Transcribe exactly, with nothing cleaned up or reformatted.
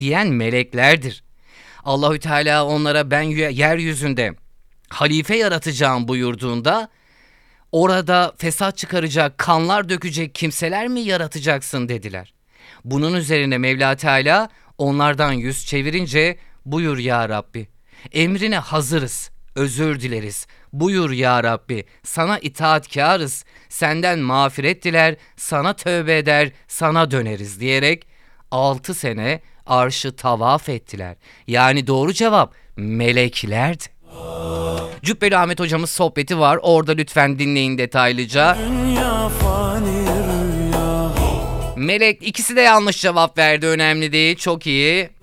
diyen meleklerdir. Allahü Teala onlara ben yeryüzünde halife yaratacağım buyurduğunda orada fesat çıkaracak, kanlar dökecek kimseler mi yaratacaksın dediler. Bunun üzerine Mevla Teala onlardan yüz çevirince buyur ya Rabbi, emrine hazırız, özür dileriz. Buyur ya Rabbi, sana itaatkârız, senden mağfiret diler, sana tövbe eder, sana döneriz diyerek altı sene arşı tavaf ettiler. Yani doğru cevap meleklerdi. Cübbeli Ahmet hocamız sohbeti var. Orada lütfen dinleyin detaylıca. Dünya fani rüya. Melek ikisi de yanlış cevap verdi. Önemli değil. Çok iyi.